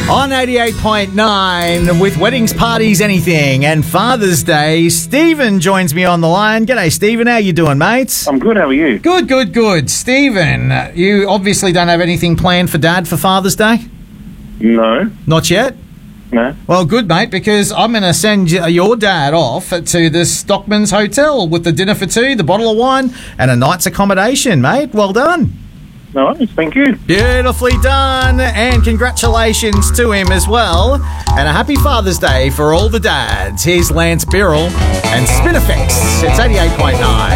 On 88.9 with weddings, parties, anything, and Father's Day, Stephen joins me on the line. G'day, Stephen. How you doing, mates? I'm good. How are you? Good. Stephen, you obviously don't have anything planned for Dad for Father's Day? No. Not yet? No. Well, good, mate, because I'm going to send your dad off to the Stockman's Hotel with the dinner for two, the bottle of wine, and a night's accommodation, mate. Well done. No worries. Thank you. Beautifully done, and congratulations to him as well. And a happy Father's Day for all the dads. Here's Lance Birrell and Spinifex. It's 88.9.